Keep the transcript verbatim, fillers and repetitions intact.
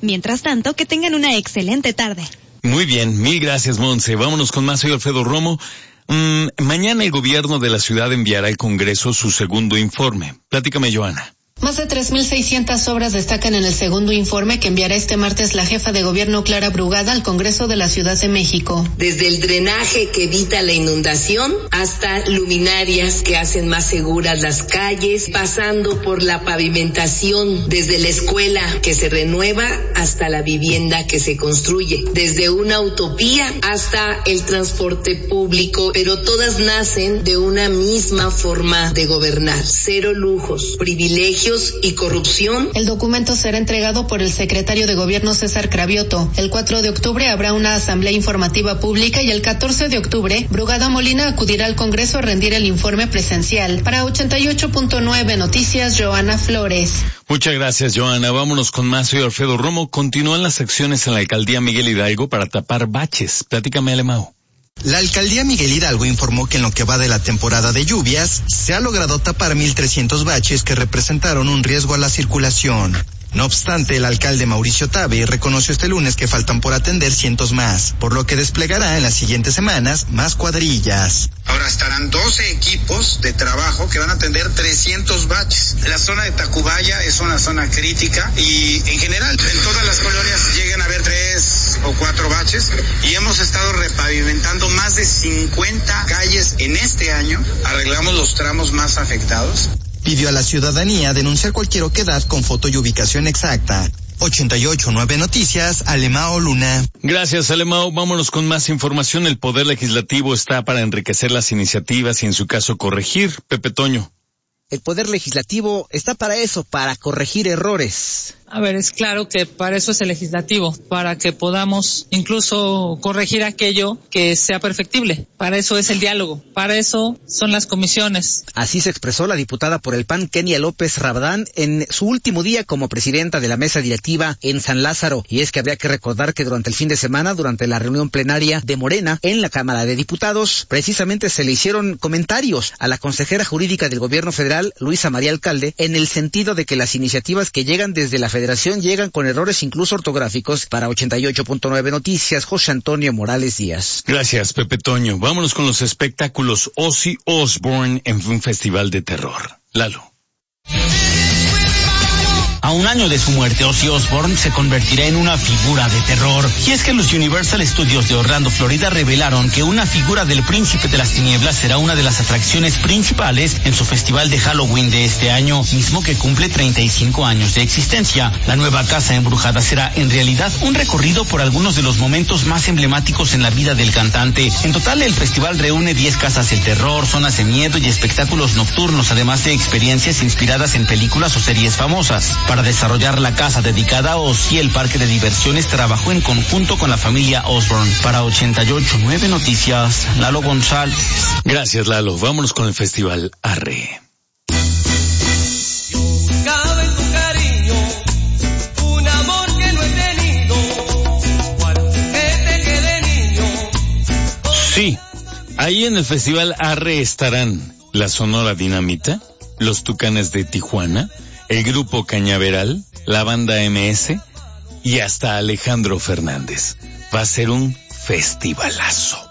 Mientras tanto, que tengan una excelente tarde. Muy bien, mil gracias, Monse. Vámonos con más. Soy Alfredo Romo. Mm, mañana el gobierno de la ciudad enviará al Congreso su segundo informe. Platícame, Joana. Más de tres mil seiscientas obras destacan en el segundo informe que enviará este martes la jefa de gobierno Clara Brugada al Congreso de la Ciudad de México. Desde el drenaje que evita la inundación hasta luminarias que hacen más seguras las calles, pasando por la pavimentación, desde la escuela que se renueva hasta la vivienda que se construye, desde una utopía hasta el transporte público, pero todas nacen de una misma forma de gobernar. Cero lujos, privilegios y corrupción. El documento será entregado por el secretario de Gobierno César Cravioto. El cuatro de octubre habrá una asamblea informativa pública y el catorce de octubre Brugada Molina acudirá al Congreso a rendir el informe presencial. Para ochenta y ocho punto nueve Noticias, Joana Flores. Muchas gracias, Joana. Vámonos con más. Soy Alfredo Romo. Continúan las acciones en la alcaldía Miguel Hidalgo para tapar baches. Platícame, Alemão. La alcaldía Miguel Hidalgo informó que en lo que va de la temporada de lluvias, se ha logrado tapar mil trescientos baches que representaron un riesgo a la circulación. No obstante, el alcalde Mauricio Tabe reconoció este lunes que faltan por atender cientos más, por lo que desplegará en las siguientes semanas más cuadrillas. Ahora estarán doce equipos de trabajo que van a atender trescientos baches. La zona de Tacubaya es una zona crítica y en general en todas las colonias llegan a haber tres o cuatro baches y hemos estado repavimentando más de cincuenta calles en este año. Arreglamos los tramos más afectados. Pidió a la ciudadanía denunciar cualquier oquedad con foto y ubicación exacta. ochenta y ocho punto nueve Noticias, Alemão Luna. Gracias, Alemão. Vámonos con más información. El Poder Legislativo está para enriquecer las iniciativas y en su caso corregir. Pepe Toño. El Poder Legislativo está para eso, para corregir errores. A ver, es claro que para eso es el legislativo, para que podamos incluso corregir aquello que sea perfectible. Para eso es el diálogo, para eso son las comisiones. Así se expresó la diputada por el P A N, Kenia López Rabadán, en su último día como presidenta de la mesa directiva en San Lázaro. Y es que habría que recordar que durante el fin de semana, durante la reunión plenaria de Morena en la Cámara de Diputados, precisamente se le hicieron comentarios a la consejera jurídica del gobierno federal, Luisa María Alcalde, en el sentido de que las iniciativas que llegan desde la Federación llegan con errores incluso ortográficos. Para ochenta y ocho punto nueve Noticias, José Antonio Morales Díaz. Gracias, Pepe Toño. Vámonos con los espectáculos. Ozzy Osbourne en un festival de terror. Lalo. A un año de su muerte, Ozzy Osbourne se convertirá en una figura de terror. Y es que los Universal Studios de Orlando, Florida, revelaron que una figura del Príncipe de las Tinieblas será una de las atracciones principales en su festival de Halloween de este año, mismo que cumple treinta y cinco años de existencia. La nueva casa embrujada será, en realidad, un recorrido por algunos de los momentos más emblemáticos en la vida del cantante. En total, el festival reúne diez casas de terror, zonas de miedo y espectáculos nocturnos, además de experiencias inspiradas en películas o series famosas. Para desarrollar la casa dedicada a Ozzy, el parque de diversiones trabajó en conjunto con la familia Osbourne. Para ochenta y ocho punto nueve Noticias, Lalo González. Gracias, Lalo. Vámonos con el festival Arre. Cabe tu cariño, un amor que no he tenido, que te quede niño. Sí, ahí en el festival Arre estarán la Sonora Dinamita, los Tucanes de Tijuana, el grupo Cañaveral, la banda M S y hasta Alejandro Fernández. Va a ser un festivalazo.